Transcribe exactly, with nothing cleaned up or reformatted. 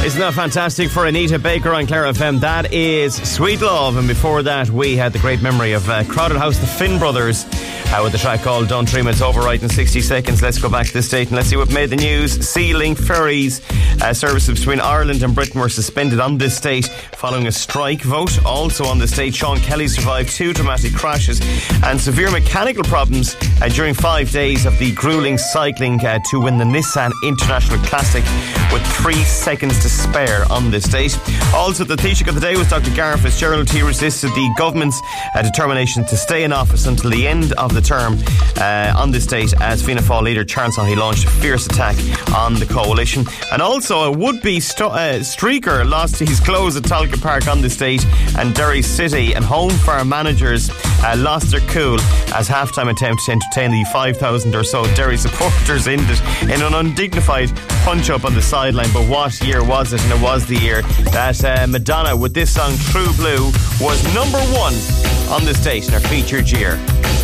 Isn't that fantastic for Anita Baker on Clare F M? That is Sweet Love. And before that, we had the great memory of uh, Crowded House, the Finn Brothers, uh, with the track called Don't Dream It's Over. Right in sixty seconds, let's go back to this date and let's see what made the news. Sea-Link ferries uh, services between Ireland and Britain were suspended on this date following a strike vote. Also on this date, Sean Kelly survived two dramatic crashes and severe mechanical problems uh, during five days of the gruelling cycling uh, to win the Nissan International Classic with three seconds to spare on this date. Also, the Taoiseach of the day was Doctor Gareth Fitzgerald. He resisted the government's uh, determination to stay in office until the end of the term uh, on this date, as Fianna Fáil leader Charles Haughey launched a fierce attack on the coalition. And also, a would-be st- uh, streaker lost his clothes at Talca Park on this date, and Derry City and Home Farm managers uh, lost their cool as half-time attempt to entertain the five thousand or so Derry supporters ended in an undignified punch-up on the sideline. But what year was it? And it was the year that uh, Madonna, with this song True Blue, was number one on this date in her featured year.